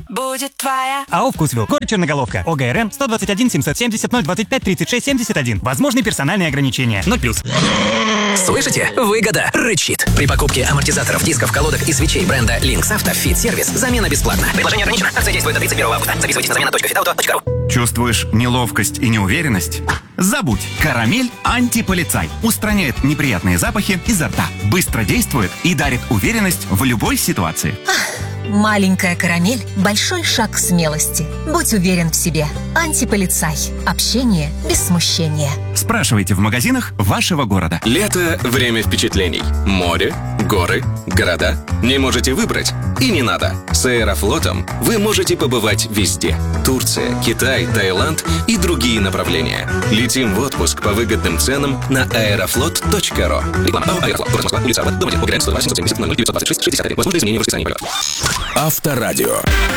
будет твоя. АО «Вкусвилл». Город Черноголовка. ОГРН 121 770 025 36 71. Возможны персональные ограничения. 0+. Слышите? Выгода рычит. При покупке амортизаторов, дисков, колодок и свечей бренда Lynx Auto Fit Service замена бесплатна. Предложение ограничено. Акция действует до 31 августа. Записывайтесь на замена.fitauto.ru. Чувствуешь неловкость и неуверенность? Забудь. Карамель антиполицай. Устраняет неприятные запахи изо рта. Быстро действует и дарит уверенность в любой ситуации. Маленькая карамель – большой шаг к смелости. Будь уверен в себе. Антиполицай. Общение без смущения. Спрашивайте в магазинах вашего города. Лето – время впечатлений. Море, горы, города. Не можете выбрать? И не надо. С Аэрофлотом вы можете побывать везде. Турция, Китай, Таиланд и другие направления. Летим в отпуск по выгодным ценам на aeroflot.ru. Реклама. Аэрофлот. Город Москва. Улица Аббат. Дом 1. ОГРН 102 770 00 926 61. Возможно изменения в расписании полетов. Авторадио.